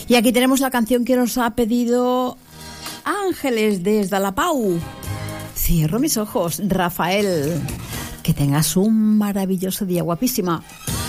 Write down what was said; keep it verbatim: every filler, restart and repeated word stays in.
Y aquí tenemos la canción que nos ha pedido Ángeles desde La Pau. Cierro mis ojos, Rafael. Que tengas un maravilloso día, guapísima.